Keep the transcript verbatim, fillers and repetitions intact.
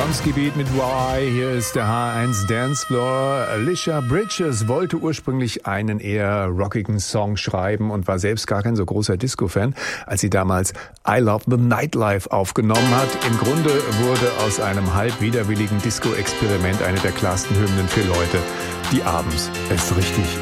Bronski-Beat mit Why. Hier ist der H eins Dancefloor. Alicia Bridges wollte ursprünglich einen eher rockigen Song schreiben und war selbst gar kein so großer Disco-Fan, als sie damals I Love the Nightlife aufgenommen hat. Im Grunde wurde aus einem halb widerwilligen Disco-Experiment eine der klarsten Hymnen für Leute, die abends erst richtig